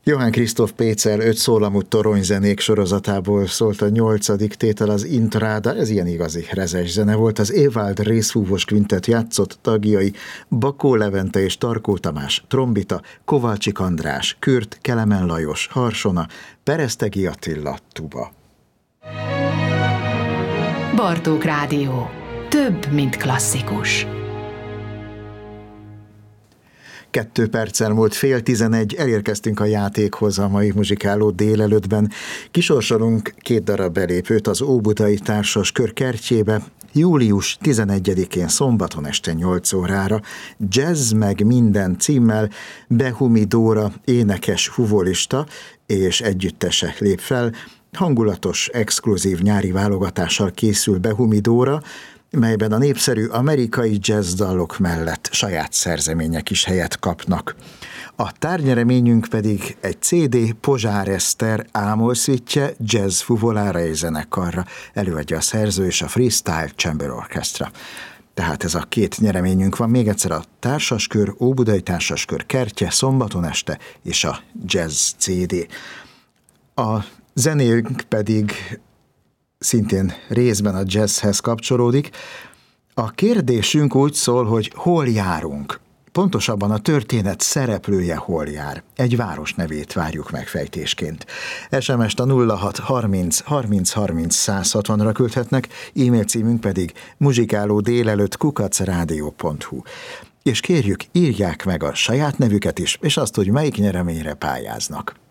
Johann Christoph Pécel 5 szólamú toronyzenék sorozatából szólt a 8. tétel, az Intráda, ez ilyen igazi rezes zene volt. Az Ewald részfúvós kvintett játszott, tagjai Bakó Levente és Tarkó Tamás, trombita, Kovalcsik András, Kürt, Kelemen Lajos, harsona, Peresztegi Attila, tuba. Bartók Rádió. Több, mint klasszikus. 2 perccel múlt 10:30, elérkeztünk a játékhoz a mai muzsikáló délelőttben. Kisorsolunk 2 darab belépőt az Óbudai Társas Kör kertjébe, július 11-én szombaton este 8 órára, Jazz meg minden címmel Behumi Dóra énekes fuvolista és együttese lép fel. Hangulatos, exkluzív nyári válogatással készül Behumi Dóra, melyben a népszerű amerikai jazzdalok mellett saját szerzemények is helyet kapnak. A tárgnyereményünk pedig egy CD, Pozsár Eszter ámolszvitje jazz fuvolára és zenekarra. Előadja a szerző és a Freestyle Chamber Orchestra. Tehát ez a 2 nyereményünk van. Még egyszer a Társaskör, Óbudai Társaskör kertje szombaton este és a jazz CD. A zenénk pedig szintén részben a jazzhez kapcsolódik. A kérdésünk úgy szól, hogy hol járunk. Pontosabban a történet szereplője hol jár. Egy város nevét várjuk megfejtésként. SMS-t a 06 30 30 30 160-ra küldhetnek, e-mail címünk pedig muzsikálódélelőtt@radio.hu. És kérjük, írják meg a saját nevüket is, és azt, hogy melyik nyereményre pályáznak.